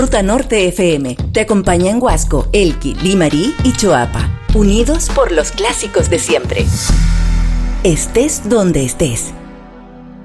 Ruta Norte FM te acompaña en Huasco, Elqui, Limarí y Choapa. Unidos por los clásicos de siempre. Estés donde estés.